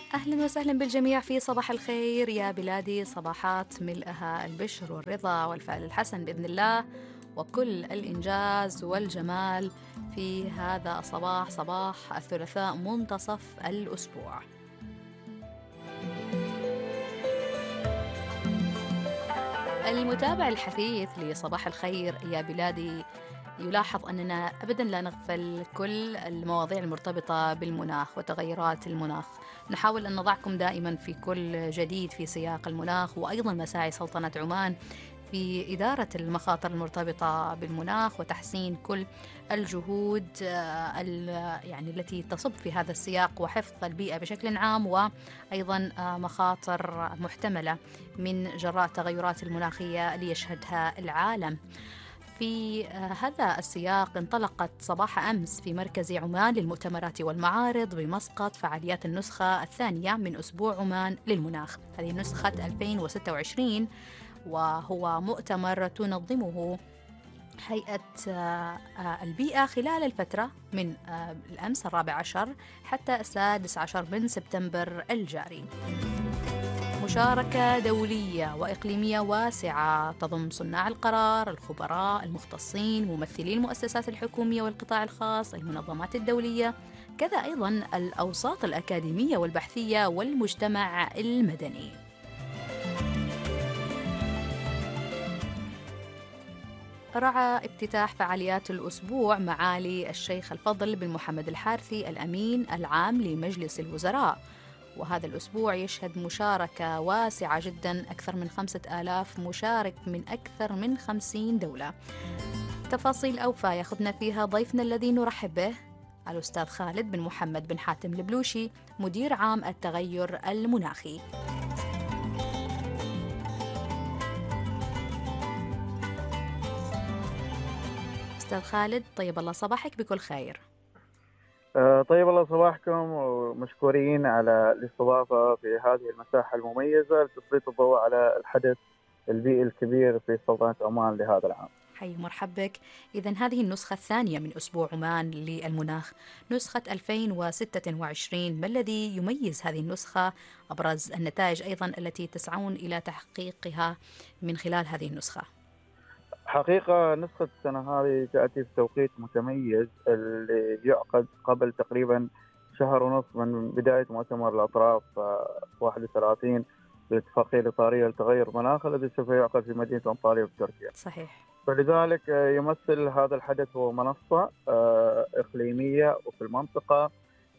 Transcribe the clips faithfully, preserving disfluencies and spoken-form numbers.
أهلا وسهلا بالجميع في صباح الخير يا بلادي، صباحات ملئها البشر والرضا والفعل الحسن بإذن الله، وكل الإنجاز والجمال في هذا الصباح، صباح الثلاثاء منتصف الأسبوع. المتابع الحثيث لصباح الخير يا بلادي يلاحظ أننا أبدا لا نغفل كل المواضيع المرتبطة بالمناخ وتغيرات المناخ. نحاول أن نضعكم دائما في كل جديد في سياق المناخ، وأيضا مساعي سلطنة عمان في إدارة المخاطر المرتبطة بالمناخ وتحسين كل الجهود آه، ال- يعني التي تصب في هذا السياق وحفظ البيئة بشكل عام، وأيضا آه، مخاطر محتملة من جراء التغيرات المناخية ليشهدها العالم. في آه، هذا السياق انطلقت صباح أمس في مركز عمان للمؤتمرات والمعارض بمسقط فعاليات النسخة الثانية من أسبوع عمان للمناخ، هذه نسخة ألفين وستة وعشرين، وهو مؤتمر تنظمه هيئة آه، آه، البيئة خلال الفترة من آه، الأمس الرابع عشر حتى السادس عشر من سبتمبر الجاري. مشاركة دولية وإقليمية واسعة تضم صناع القرار، الخبراء، المختصين، ممثلي المؤسسات الحكومية والقطاع الخاص، المنظمات الدولية، كذا أيضا الأوساط الأكاديمية والبحثية والمجتمع المدني. رعى افتتاح فعاليات الأسبوع معالي الشيخ الفضل بن محمد الحارثي الأمين العام لمجلس الوزراء، وهذا الأسبوع يشهد مشاركة واسعة جدا، أكثر من خمسة آلاف مشارك من أكثر من خمسين دولة. تفاصيل أوفى ياخذنا فيها ضيفنا الذي نرحب به، الأستاذ خالد بن محمد بن حاتم البلوشي، مدير عام التغير المناخي. أستاذ خالد، طيب الله صباحك بكل خير. آه، طيب الله صباحكم ومشكورين على الاستضافة في هذه المساحة المميزة لتسليط الضوء على الحدث البيئي الكبير في سلطنة عمان لهذا العام. حي مرحب بك. إذن هذه النسخة الثانية من أسبوع عمان للمناخ، نسخة ألفين وستة وعشرين، ما الذي يميز هذه النسخة؟ أبرز النتائج أيضا التي تسعون إلى تحقيقها من خلال هذه النسخة؟ حقيقة نسخة السنة هذه تأتي في توقيت متميز اللي يعقد قبل تقريبا شهر ونصف من بداية مؤتمر الأطراف آه، واحد وثلاثين الاتفاقية الإطارية لتغير المناخ الذي سوف يعقد في مدينة أنطاليا في تركيا. صحيح. فلذلك يمثل هذا الحدث هو منصة آه، إقليمية وفي المنطقة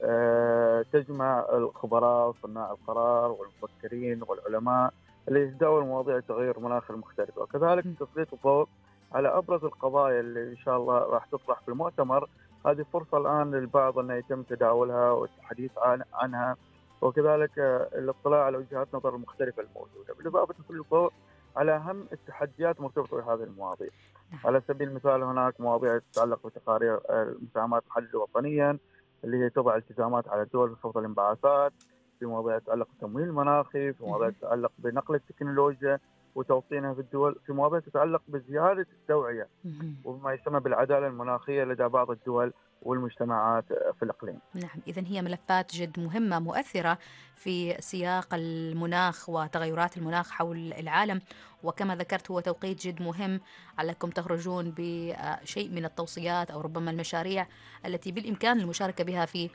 آه، تجمع الخبراء وصناع القرار والمفكرين والعلماء اللي يهدوا المواضيع التغير المناخ المختلفة، وكذلك تسليط الضوء على أبرز القضايا اللي إن شاء الله راح تطرح في المؤتمر. هذه فرصة الآن للبعض أن يتم تداولها والحديث عن عنها، وكذلك آه، الاطلاع على وجهات نظر المختلفة الموجودة، بالإضافة لتسليط الضوء على أهم التحديات المرتبطة بهذه المواضيع. نعم. على سبيل المثال هناك مواضيع تتعلق بتقارير المساهمات المحلية وطنيا اللي هي تضع التزامات على الدول بخفض الانبعاثات، في مواضيع تتعلق بالتمويل المناخي، في مواضيع مهم. تتعلق بنقل التكنولوجيا وتوطينها في الدول، في مواضيع تتعلق بزيادة التوعية مهم. وبما يسمى بالعدالة المناخية لدى بعض الدول والمجتمعات في الإقليم. نعم، إذن هي ملفات جد مهمة مؤثرة في سياق المناخ وتغيرات المناخ حول العالم، وكما ذكرت هو توقيت جد مهم علىكم تخرجون بشيء من التوصيات أو ربما المشاريع التي بالإمكان المشاركة بها في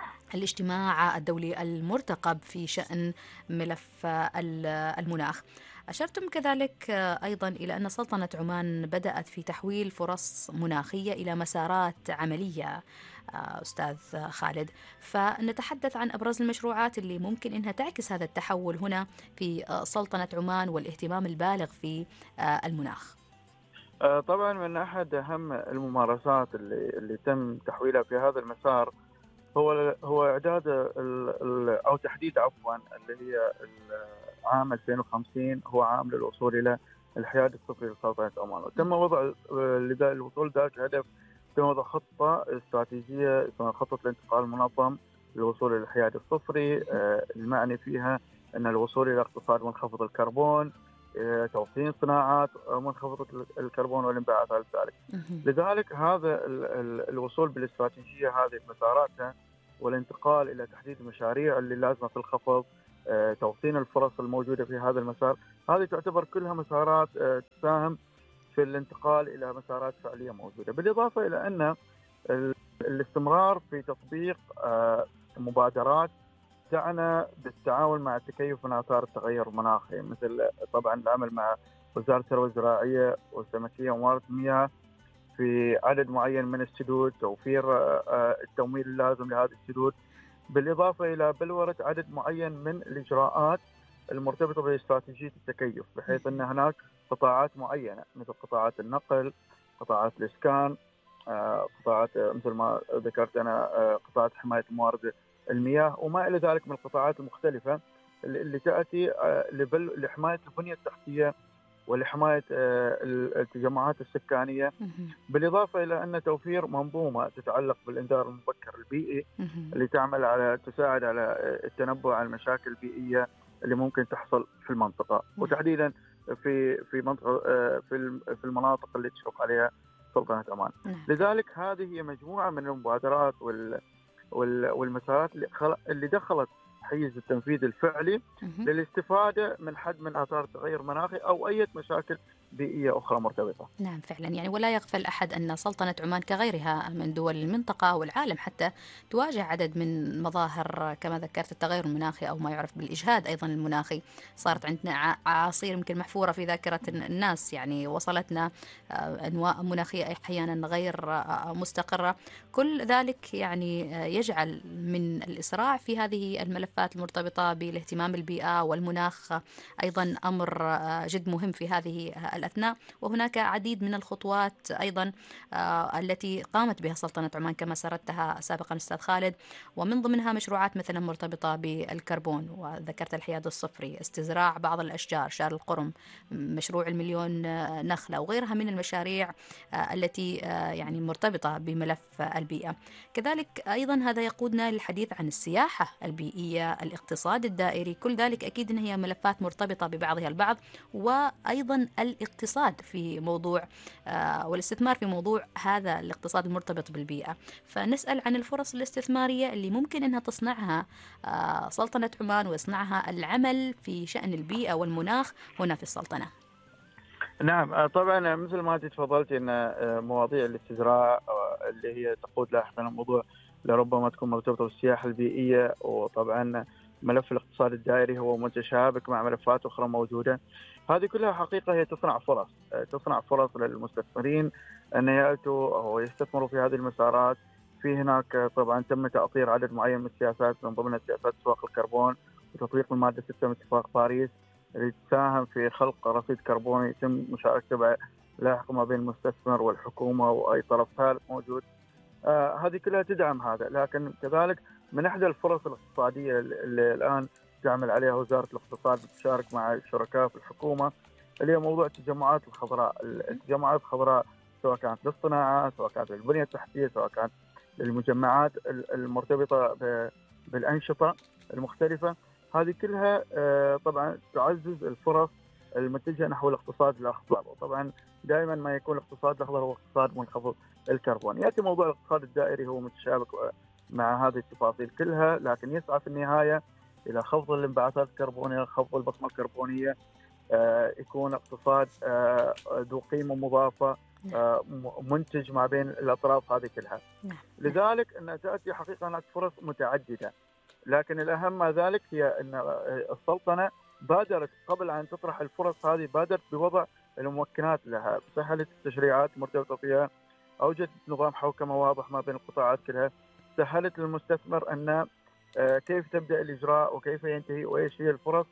الاجتماع الدولي المرتقب في شأن ملف المناخ. أشرتم كذلك أيضا إلى أن سلطنة عمان بدأت في تحويل فرص مناخية إلى مسارات عملية، أستاذ خالد، فنتحدث عن أبرز المشروعات اللي ممكن أنها تعكس هذا التحول هنا في سلطنة عمان والاهتمام البالغ في المناخ. آه، طبعا من أحد أهم الممارسات اللي, اللي تم تحويلها في هذا المسار هو هو اعداد ال ال او تحديد عفوا اللي هي عام ألفين وخمسين هو عام للوصول الى الحياد الصفري لسلطنه عمان، وتم وضع لذا الوصول ذاك الهدف تم وضع خطه استراتيجيه اسمها خطه الانتقال المنظم للوصول الى الحياد الصفري، آه، المعني فيها ان الوصول الى اقتصاد منخفض الكربون، آه، توطين صناعات منخفضه الكربون والانبعاثات ذلك. مهم. لذلك هذا ال ال الوصول بالاستراتيجيه هذه بمساراتها والانتقال إلى تحديد المشاريع اللي لازمة في الخفض، توطين الفرص الموجودة في هذا المسار. هذه تعتبر كلها مسارات تساهم في الانتقال إلى مسارات فعلية موجودة. بالإضافة إلى أن الاستمرار في تطبيق مبادرات تعنى بالتعاون مع التكيف من آثار التغير المناخي، مثل طبعا العمل مع وزارة الثروة الزراعية والسمكية وموارد المياه في عدد معين من السدود، توفير التمويل اللازم لهذه السدود، بالإضافة إلى بلورة عدد معين من الإجراءات المرتبطة باستراتيجية التكيف، بحيث أن هناك قطاعات معينة مثل قطاعات النقل، قطاعات الإسكان، قطاعات مثل ما ذكرت أنا قطاعات حماية موارد المياه وما إلى ذلك من القطاعات المختلفة اللي تأتي لحماية البنية التحتية ولحماية التجمعات السكانية، بالإضافة إلى أن توفير منظومة تتعلق بالإنذار المبكر البيئي اللي تعمل على تساعد على التنبؤ عن المشاكل البيئية اللي ممكن تحصل في المنطقة، وتحديدا في في منطقة في في المناطق اللي تشرف عليها سلطنة عمان. لذلك هذه هي مجموعة من المبادرات وال والمسارات اللي دخلت حيز التنفيذ الفعلي للاستفادة من حد من آثار التغير المناخي أو أي مشاكل بيئية أخرى مرتبطة. نعم فعلا، يعني ولا يغفل أحد أن سلطنة عمان كغيرها من دول المنطقة والعالم حتى تواجه عدد من مظاهر كما ذكرت التغير المناخي أو ما يعرف بالإجهاد أيضا المناخي. صارت عندنا أعاصير يمكن محفورة في ذاكرة الناس، يعني وصلتنا أنواع مناخية أحيانا غير مستقرة. كل ذلك يعني يجعل من الإسراع في هذه الملفات المرتبطة بالاهتمام بالبيئة والمناخ أيضا أمر جد مهم في هذه الأثناء. وهناك عديد من الخطوات أيضا التي قامت بها سلطنة عمان كما سردتها سابقا أستاذ خالد، ومن ضمنها مشروعات مثلا مرتبطة بالكربون، وذكرت الحياد الصفري، استزراع بعض الأشجار، شجر القرم، مشروع المليون نخلة وغيرها من المشاريع التي يعني مرتبطة بملف البيئة. كذلك أيضا هذا يقودنا للحديث عن السياحة البيئية، الاقتصاد الدائري، كل ذلك أكيد أن هي ملفات مرتبطة ببعضها البعض، وأيضا الاقتصاد في موضوع آه والاستثمار في موضوع هذا الاقتصاد المرتبط بالبيئة. فنسأل عن الفرص الاستثمارية اللي ممكن أنها تصنعها آه سلطنة عمان ويصنعها العمل في شأن البيئة والمناخ هنا في السلطنة. نعم طبعا مثل ما تفضلت أن مواضيع الاستزراع اللي هي تقود لاحقا الموضوع لربما تكون مرتبطة بالسياحة البيئية، وطبعا ملف الاقتصاد الدائري هو متشابك مع ملفات أخرى موجودة. هذه كلها حقيقة هي تصنع فرص تصنع فرص للمستثمرين أن يأتوا أو يستثمروا في هذه المسارات. في هناك طبعا تم تأطير عدد معين من السياسات، من ضمن سياسات سواق الكربون وتطبيق المادة ستة من اتفاق باريس اللي تساهم في خلق رصيد كربوني يتم مشاركته لاحقا ما بين المستثمر والحكومة وأي طرف ثالث موجود. آه هذه كلها تدعم هذا، لكن كذلك من إحدى الفرص الاقتصادية اللي الآن تعمل عليها وزارة الاقتصاد بتشارك مع الشركاء في الحكومة اللي هي موضوع التجمعات الخضراء. التجمعات الخضراء سواء كانت للصناعة، سواء كانت للبنية التحتية، سواء كانت للمجمعات المرتبطة بالأنشطة المختلفة، هذه كلها آه طبعا تعزز الفرص المتجهة نحو الاقتصاد الأخضر. وطبعا دائما ما يكون الاقتصاد الأخضر هو اقتصاد منخفض الكربون. يأتي موضوع الاقتصاد الدائري هو متشابك مع هذه التفاصيل كلها، لكن يسعى في النهاية إلى خفض الانبعاثات الكربونية، خفض البصمة الكربونية، آه يكون اقتصاد آه ذو قيمة مضافة، آه منتج ما بين الأطراف هذه كلها. لذلك أن تأتي حقيقة هناك فرص متعددة، لكن الأهم ما ذلك هي أن السلطنة بادرت قبل أن تطرح الفرص هذه، بادرت بوضع الممكنات لها، سهلت التشريعات المرتبطة فيها، أوجدت نظام حوكمة واضح ما بين القطاعات كلها، سهلت للمستثمر أن كيف تبدأ الإجراء وكيف ينتهي وإيش هي الفرص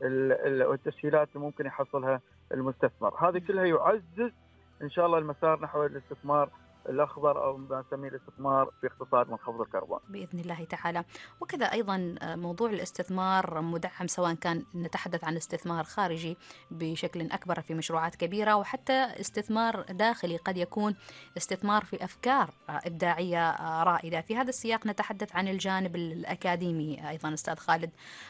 والتسهيلات اللي ممكن يحصلها المستثمر. هذه كلها يعزز إن شاء الله المسار نحو الاستثمار الأخضر أو ما نسميه الاستثمار في اقتصاد منخفض الكربون بإذن الله تعالى. وكذا أيضا موضوع الاستثمار مدعم، سواء كان نتحدث عن استثمار خارجي بشكل أكبر في مشروعات كبيرة، وحتى استثمار داخلي قد يكون استثمار في أفكار إبداعية رائدة. في هذا السياق نتحدث عن الجانب الأكاديمي أيضا أستاذ خالد،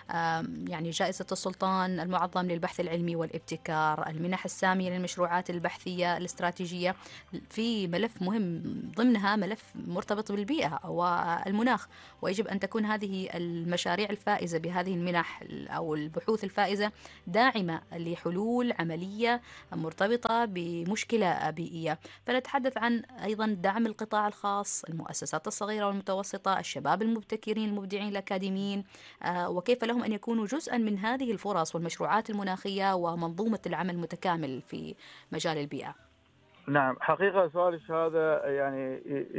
يعني جائزة السلطان المعظم للبحث العلمي والابتكار، المنح السامية للمشروعات البحثية الاستراتيجية في ملف مهم من ضمنها ملف مرتبط بالبيئة والمناخ، ويجب أن تكون هذه المشاريع الفائزة بهذه المنح أو البحوث الفائزة داعمة لحلول عملية مرتبطة بمشكلة بيئية. فنتحدث عن أيضا دعم القطاع الخاص، المؤسسات الصغيرة والمتوسطة، الشباب المبتكرين المبدعين الأكاديميين، آه، وكيف لهم أن يكونوا جزءا من هذه الفرص والمشروعات المناخية ومنظومة العمل المتكامل في مجال البيئة. نعم، حقيقة سؤالك هذا يعني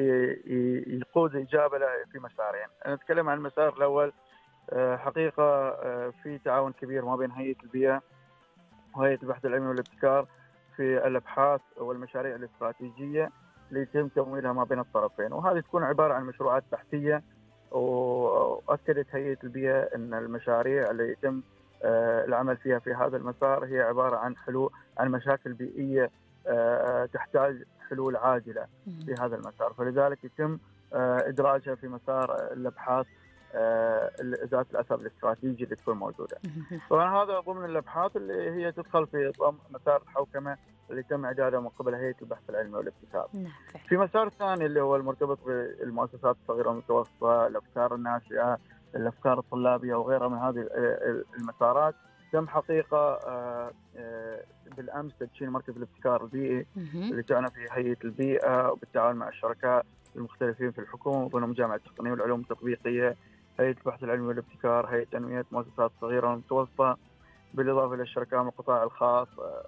يقود إجابة له في مسارين. نتكلم عن المسار الأول. حقيقة في تعاون كبير ما بين هيئة البيئة وهيئة البحث العلمي والابتكار في الأبحاث والمشاريع الاستراتيجية اللي يتم تمويلها ما بين الطرفين، وهذه تكون عبارة عن مشروعات بحثية. وأكدت هيئة البيئة أن المشاريع اللي يتم العمل فيها في هذا المسار هي عبارة عن حلول عن مشاكل بيئية تحتاج حلول عاجلة في هذا المسار، فلذلك يتم إدراجها في مسار الأبحاث ذات الأثر الاستراتيجي اللي تكون موجودة. طبعا هذا ضمن الأبحاث اللي هي تدخل في مسار الحوكمة اللي تم إعدادها من قبل هيئة البحث العلمي والابتكار. في مسار ثاني اللي هو المرتبط بالمؤسسات الصغيرة والمتوسطة، الأفكار الناشئة، الأفكار الطلابية وغيرها من هذه المسارات، تم حقيقة بالأمس تدشين مركز الابتكار البيئي اللي تعنى فيه هيئة البيئة وبالتعاون مع الشركاء المختلفين في الحكومة ضمن جامعة التقنية والعلوم التطبيقية، هيئة البحث العلمي والابتكار، هيئة تنمية مؤسسات صغيرة والمتوسطة، بالإضافة إلى الشركاء من القطاع الخاص،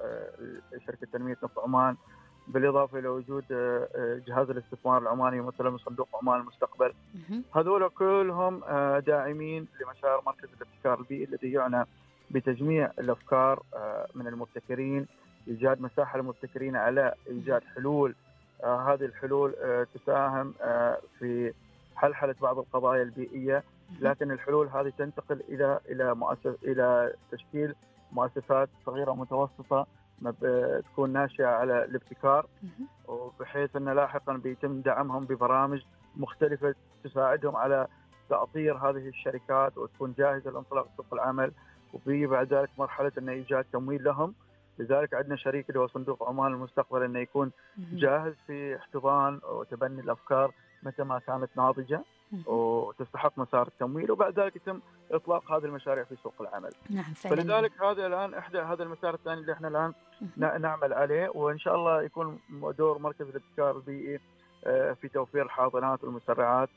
شركة تنمية نفط عمان، بالإضافة إلى وجود جهاز الاستثمار العماني مثلا من صندوق عمان المستقبل. هذول كلهم داعمين لمسار مركز الابتكار البيئي الذي يعنى بتجميع الأفكار من المبتكرين، إيجاد مساحة للمبتكرين على إيجاد حلول. هذه الحلول تساهم في حلحلة بعض القضايا البيئية، لكن الحلول هذه تنتقل إلى إلى مؤسس إلى تشكيل مؤسسات صغيرة ومتوسطة تكون ناشئة على الابتكار، وبحيث أن لاحقا بيتم دعمهم ببرامج مختلفة تساعدهم على تأطير هذه الشركات وتكون جاهزة لانطلاق سوق العمل، وفي بعد ذلك مرحلة أن إيجاد تمويل لهم. لذلك عندنا شريك اللي هو صندوق عمان المستقبل أنه يكون جاهز في احتضان وتبني الأفكار متى ما كانت ناضجة وتستحق مسار التمويل، وبعد ذلك يتم إطلاق هذه المشاريع في سوق العمل. نعم، فلذلك هذا الآن إحدى هذا المسار الثاني اللي إحنا الآن نعمل عليه، وإن شاء الله يكون دور مركز الابتكار البيئي في توفير الحاضنات والمسرعات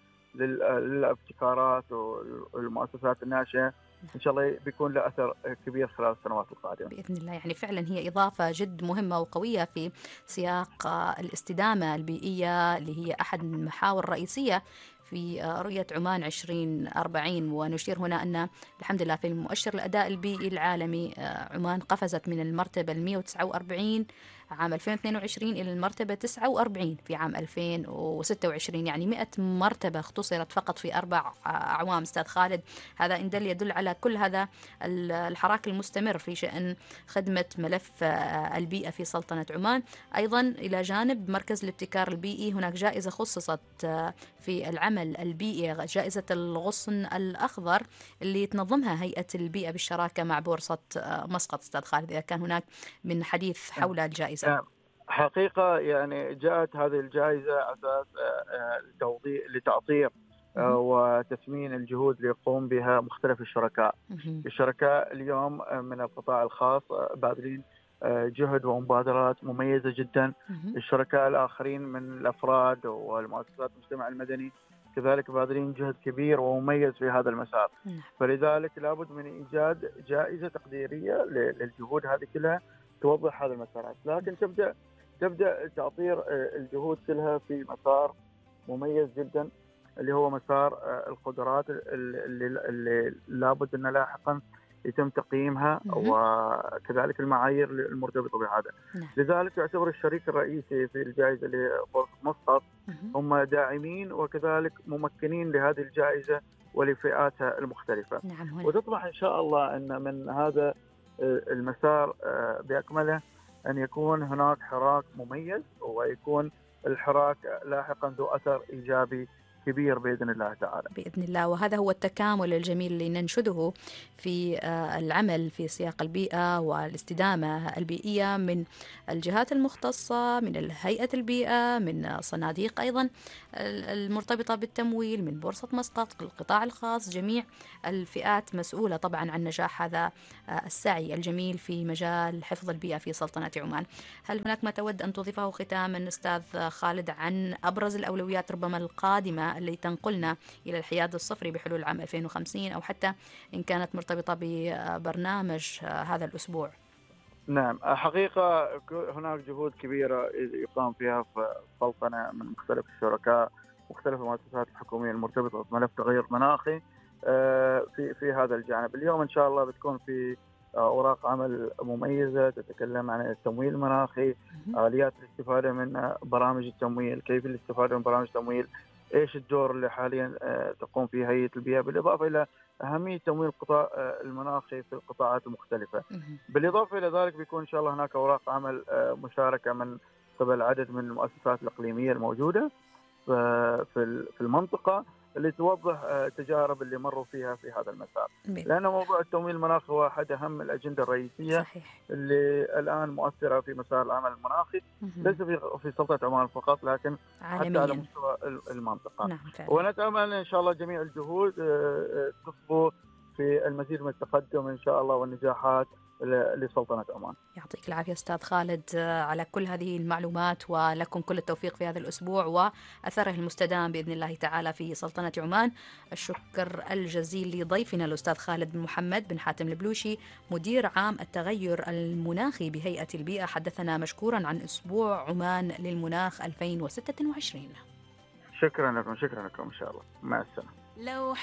للابتكارات والمؤسسات الناشئة. إن شاء الله بيكون له أثر كبير خلال السنوات القادمة بإذن الله. يعني فعلا هي إضافة جد مهمة وقوية في سياق الاستدامة البيئية اللي هي أحد المحاور الرئيسية في رؤية عمان عشرين أربعين. ونشير هنا أن الحمد لله في مؤشر الأداء البيئي العالمي عمان قفزت من المرتبة المئة وتسعة وأربعين عام ألفين واثنين وعشرين إلى المرتبة تسعة وأربعين في عام ألفين وستة وعشرين، يعني مئة مرتبة اختصرت فقط في أربع أعوام. أستاذ خالد، هذا إن دل يدل على كل هذا الحراك المستمر في شأن خدمة ملف البيئة في سلطنة عمان. أيضا إلى جانب مركز الابتكار البيئي هناك جائزة خصصت في العمل البيئي، جائزة الغصن الأخضر اللي تنظمها هيئة البيئة بالشراكة مع بورصة مسقط. أستاذ خالد، إذا كان هناك من حديث حول الجائزة. حقيقة يعني جاءت هذه الجائزة أساس لتعطير وتثمين الجهود اللي يقوم بها مختلف الشركاء. الشركاء اليوم من القطاع الخاص باذلين جهد ومبادرات مميزة جدا. الشركاء الآخرين من الأفراد والمؤسسات المجتمع المدني كذلك باذلين جهد كبير ومميز في هذا المسار. فلذلك لابد من إيجاد جائزة تقديرية للجهود هذه كلها توضح هذا المسارات، لكن تبدأ تبدأ تأطير الجهود كلها في مسار مميز جدا اللي هو مسار القدرات اللي, اللي لابد أن لاحقا يتم تقييمها وكذلك المعايير المرتبطة بهذا. لذلك يعتبر الشريك الرئيسي في الجائزة اللي هي بورصة مسقط هم داعمين وكذلك ممكنين لهذه الجائزة ولفئاتها المختلفة. نعم. وتطمح إن شاء الله أن من هذا المسار بأكمله أن يكون هناك حراك مميز ويكون الحراك لاحقا ذو أثر إيجابي كبير بإذن الله تعالى. بإذن الله. وهذا هو التكامل الجميل اللي ننشده في العمل في سياق البيئة والاستدامة البيئية من الجهات المختصة، من هيئة البيئة، من صناديق أيضا المرتبطة بالتمويل، من بورصة مسقط، القطاع الخاص، جميع الفئات مسؤولة طبعا عن نجاح هذا السعي الجميل في مجال حفظ البيئة في سلطنة عمان. هل هناك ما تود أن تضيفه ختاما أستاذ خالد عن أبرز الأولويات ربما القادمة اللي تنقلنا إلى الحياد الصفري بحلول عام ألفين وخمسين، أو حتى إن كانت مرتبطة ببرنامج هذا الأسبوع؟ نعم، حقيقة هناك جهود كبيرة يقام فيها في السلطنة من مختلف الشركاء، مختلف المؤسسات الحكومية المرتبطة بملف تغير مناخي في في هذا الجانب. اليوم إن شاء الله بتكون في أوراق عمل مميزة تتكلم عن التمويل المناخي، آليات الاستفادة من برامج التمويل، كيف الاستفادة من برامج التمويل، إيش الدور اللي حاليا تقوم فيه هيئة البيئة، بالإضافة إلى أهمية تمويل القطاع المناخي في القطاعات المختلفة. بالإضافة إلى ذلك بيكون إن شاء الله هناك أوراق عمل مشاركة من قبل عدد من المؤسسات الإقليمية الموجودة في المنطقة اللي توضح تجارب اللي مروا فيها في هذا المسار، لأن موضوع التمويل المناخي هو أحد أهم الأجندة الرئيسية صحيح. اللي الآن مؤثرة في مسار العمل المناخي، ليس في في سلطنة عمان فقط لكن عالمياً. حتى على مستوى المنطقة. نعم، ونتأمل إن شاء الله جميع الجهود تصبو في المزيد من التقدم إن شاء الله والنجاحات لسلطنة عمان. يعطيك العافية أستاذ خالد على كل هذه المعلومات، ولكم كل التوفيق في هذا الأسبوع وأثره المستدام بإذن الله تعالى في سلطنة عمان. الشكر الجزيل لضيفنا الأستاذ خالد بن محمد بن حاتم البلوشي، مدير عام التغير المناخي بهيئة البيئة، حدثنا مشكورا عن أسبوع عمان للمناخ ألفين وستة وعشرين. شكرا لكم، شكرا لكم إن شاء الله، مع السلامة. لو